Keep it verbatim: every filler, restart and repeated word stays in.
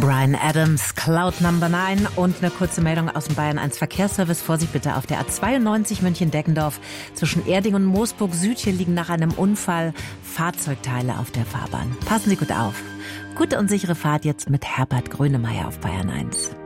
Bryan Adams, Cloud Number neun und eine kurze Meldung aus dem Bayern eins Verkehrsservice. Vorsicht bitte auf der A zweiundneunzig München-Deggendorf zwischen Erding und Moosburg Süd. Hier liegen nach einem Unfall Fahrzeugteile auf der Fahrbahn. Passen Sie gut auf. Gute und sichere Fahrt jetzt mit Herbert Grönemeyer auf Bayern eins.